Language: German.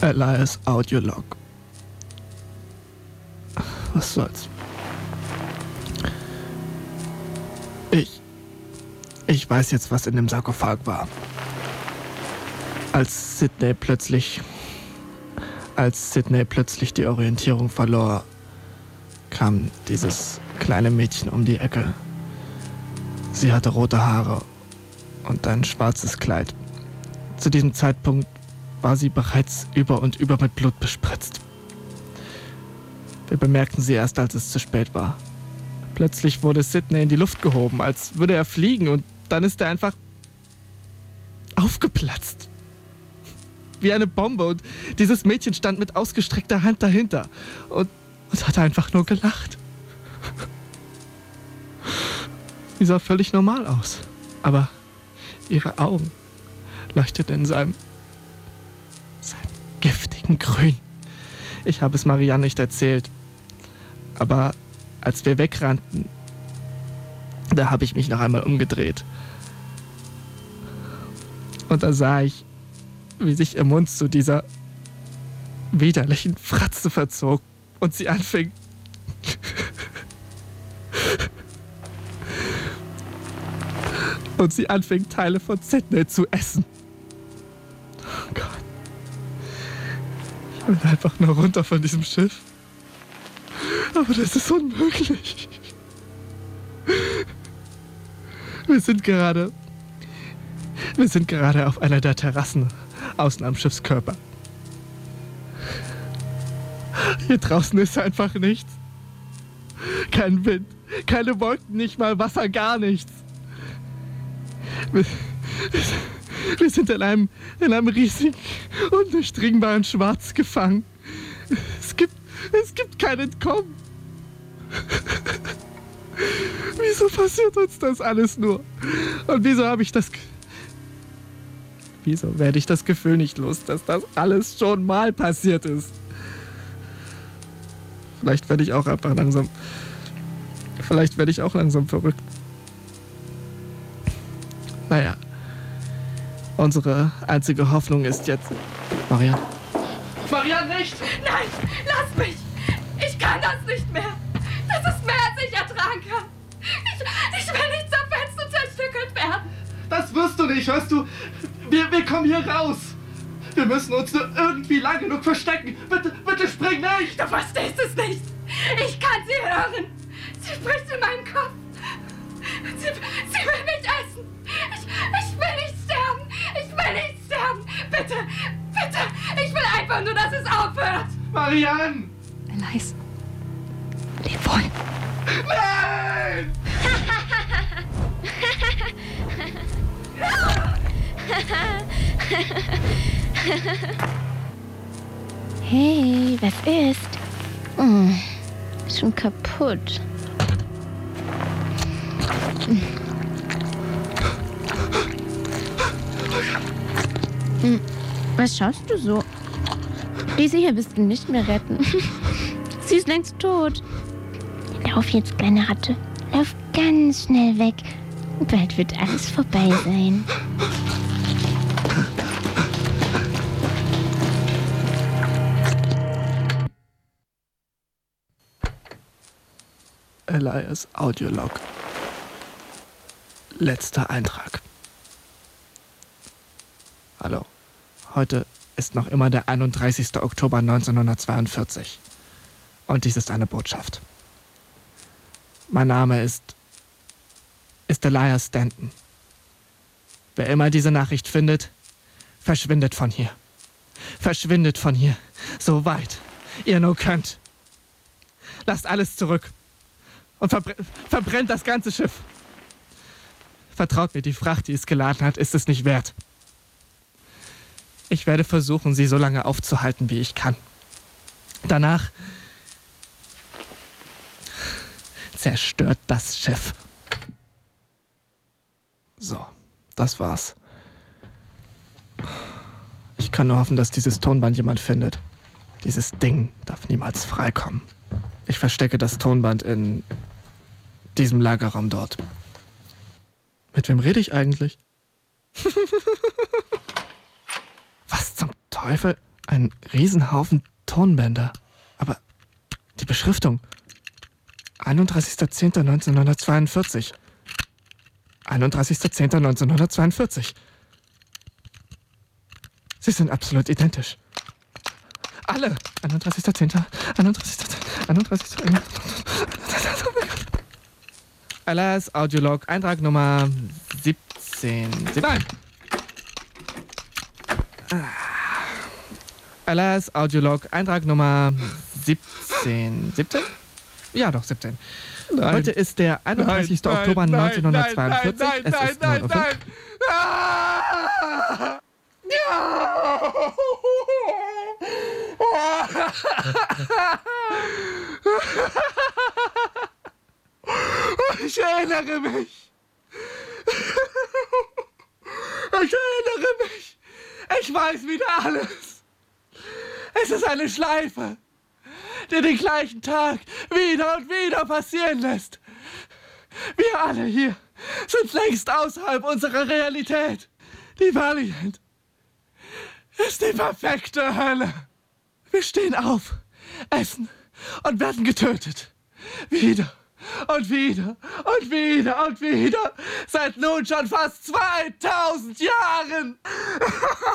Elias Audiolog. Was soll's? Ich weiß jetzt, was in dem Sarkophag war. Als Sydney plötzlich die Orientierung verlor, kam dieses kleine Mädchen um die Ecke. Sie hatte rote Haare und ein schwarzes Kleid. Zu diesem Zeitpunkt war sie bereits über und über mit Blut bespritzt. Wir bemerkten sie erst, als es zu spät war. Plötzlich wurde Sydney in die Luft gehoben, als würde er fliegen, und dann ist er einfach aufgeplatzt. Wie eine Bombe, und dieses Mädchen stand mit ausgestreckter Hand dahinter und hat einfach nur gelacht. Sie sah völlig normal aus, aber ihre Augen leuchteten in seinem giftigen Grün. Ich habe es Marianne nicht erzählt, aber als wir wegrannten, da habe ich mich noch einmal umgedreht. Und da sah ich, wie sich ihr Mund zu dieser widerlichen Fratze verzog und sie anfing Teile von Sydney zu essen. Oh Gott. Ich will einfach nur runter von diesem Schiff. Aber das ist unmöglich. Wir sind gerade auf einer der Terrassen außen am Schiffskörper. Hier draußen ist einfach nichts. Kein Wind, keine Wolken, nicht mal Wasser, gar nichts. Wir sind in einem riesigen, undurchdringbaren Schwarz gefangen. Es gibt kein Entkommen. Wieso passiert uns das alles nur? Und wieso werde ich das Gefühl nicht los, dass das alles schon mal passiert ist? Vielleicht werde ich auch langsam verrückt. Naja, unsere einzige Hoffnung ist jetzt... Marianne? Marianne, nicht! Nein, lass mich! Ich kann das nicht mehr! Das ist mehr, als ich ertragen kann! Ich will nicht zerfetzt und zerstückelt werden! Das wirst du nicht, hörst du? Wir kommen hier raus! Wir müssen uns nur irgendwie lang genug verstecken! Bitte spring nicht! Du verstehst es nicht! Ich kann sie hören! Sie spricht in meinen Kopf! Sie will mich essen! Ich will nicht sterben! Ich will nicht sterben! Bitte! Ich will einfach nur, dass es aufhört! Marianne! Elias, leb wohl! Nein! Hey, was ist? Schon kaputt. Was schaust du so? Diese hier wirst du nicht mehr retten. Sie ist längst tot. Lauf jetzt, kleine Ratte. Lauf ganz schnell weg. Bald wird alles vorbei sein. Elias Audiolog. Letzter Eintrag. Hallo. Heute ist noch immer der 31. Oktober 1942. Und dies ist eine Botschaft. Mein Name ist Elias Stanton. Wer immer diese Nachricht findet, verschwindet von hier. Verschwindet von hier, so weit ihr nur könnt. Lasst alles zurück und verbrennt das ganze Schiff. Vertraut mir, die Fracht, die es geladen hat, ist es nicht wert. Ich werde versuchen, sie so lange aufzuhalten, wie ich kann. Danach zerstört das Schiff. So, das war's. Ich kann nur hoffen, dass dieses Tonband jemand findet. Dieses Ding darf niemals freikommen. Ich verstecke das Tonband in diesem Lagerraum dort. Mit wem rede ich eigentlich? Was zum Teufel? Ein Riesenhaufen Tonbänder. Aber die Beschriftung. 31.10.1942. 31.10.1942. Sie sind absolut identisch. Alle. 31.10. 31.10. LS Audiolog, Eintrag Nummer 17. Nein! LS Audiolog, Eintrag Nummer 17. 17? Ja, doch, 17. Nein. Heute ist der 31. Oktober 1942. Es ist 9:05 Uhr. Ich erinnere mich. Ich weiß wieder alles. Es ist eine Schleife, die den gleichen Tag wieder und wieder passieren lässt. Wir alle hier sind längst außerhalb unserer Realität. Die Valiant ist die perfekte Hölle. Wir stehen auf, essen und werden getötet. Wieder und wieder und wieder und wieder. Seit nun schon fast 2000 Jahren.